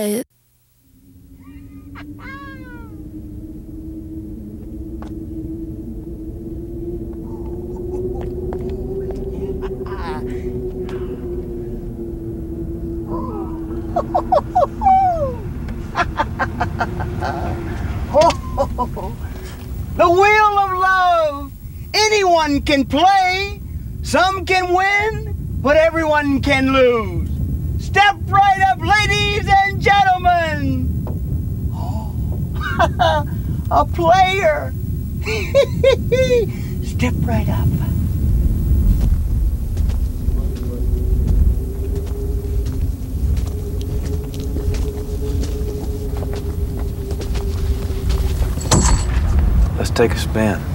What? The wheel of love. Anyone can play. Some can win, but everyone can lose. Step right up, ladies and gentlemen. Oh, a player. Step right up. Let's take a spin.